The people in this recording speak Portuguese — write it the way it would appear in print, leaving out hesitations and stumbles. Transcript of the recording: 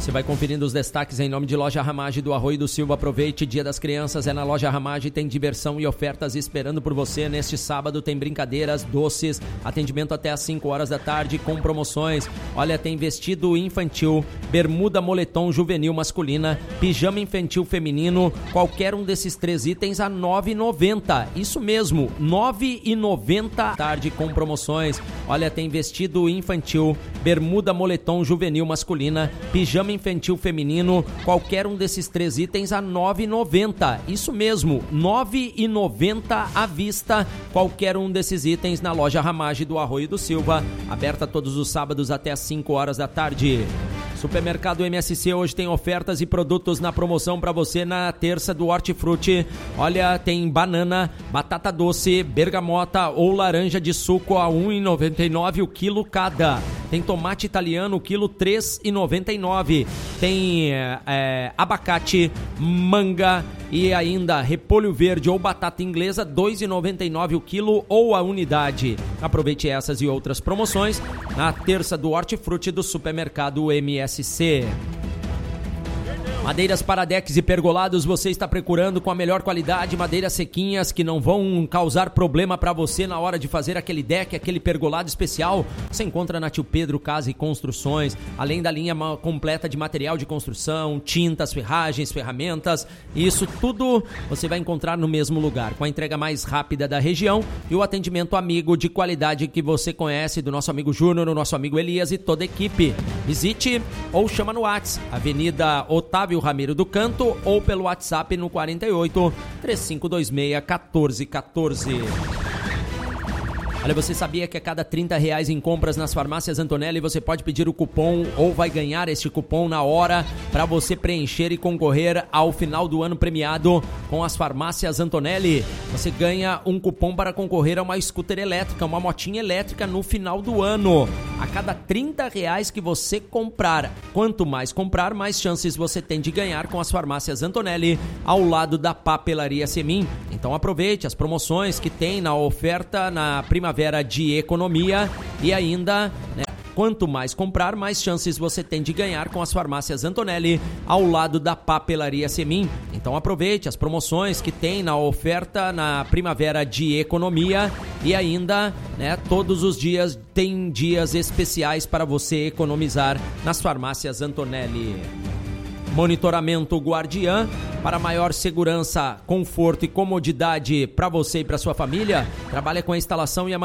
Você vai conferindo os destaques em nome de Loja Ramage do Arroio do Silva. Aproveite, Dia das Crianças é na Loja Ramage, tem diversão e ofertas esperando por você. Neste sábado tem brincadeiras, doces, atendimento até às 5 horas da tarde com promoções. Olha, tem vestido infantil, bermuda moletom juvenil masculina, pijama infantil feminino, qualquer um desses 3 itens a R$ 9,90. Isso mesmo, R$ 9,90 tarde com promoções. Olha, tem vestido infantil, bermuda moletom juvenil masculina, pijama infantil feminino, qualquer um desses 3 itens a R$ 9,90. Isso mesmo, R$ 9,90 à vista, qualquer um desses itens na Loja Ramage do Arroio do Silva, aberta todos os sábados até às 5 horas da tarde. Supermercado MSC hoje tem ofertas e produtos na promoção para você na terça do Hortifruti. Olha, tem banana, batata doce, bergamota ou laranja de suco a R$ 1,99 o quilo cada. Tem tomate italiano, quilo R$ 3,99. Tem abacate, manga e ainda repolho verde ou batata inglesa, R$ 2,99 o quilo ou a unidade. Aproveite essas e outras promoções na terça do Hortifruti do Supermercado MSC. Madeiras para decks e pergolados, você está procurando com a melhor qualidade, madeiras sequinhas que não vão causar problema para você na hora de fazer aquele deck, aquele pergolado especial. Você encontra na Tio Pedro Casa e Construções, além da linha completa de material de construção, tintas, ferragens, ferramentas, isso tudo você vai encontrar no mesmo lugar, com a entrega mais rápida da região e o atendimento amigo de qualidade que você conhece do nosso amigo Júnior, do nosso amigo Elias e toda a equipe. Visite ou chama no WhatsApp, Avenida Otávio Ramiro do Canto, ou pelo WhatsApp no 48 3526 1414. Olha, você sabia que a cada R$30 em compras nas farmácias Antonelli você pode pedir o cupom ou vai ganhar este cupom na hora para você preencher e concorrer ao final do ano premiado com as farmácias Antonelli. Você ganha um cupom para concorrer a uma scooter elétrica, uma motinha elétrica no final do ano. A cada R$30 que você comprar, quanto mais comprar, mais chances você tem de ganhar com as farmácias Antonelli ao lado da Papelaria Semin. Então aproveite as promoções que tem na oferta na primavera de economia e ainda, né, quanto mais comprar, mais chances você tem de ganhar com as farmácias Antonelli ao lado da Papelaria Semin. Então aproveite as promoções que tem na oferta na primavera de economia e ainda, né, todos os dias tem dias especiais para você economizar nas farmácias Antonelli. Monitoramento Guardiã, para maior segurança, conforto e comodidade para você e para sua família. Trabalha com a instalação e a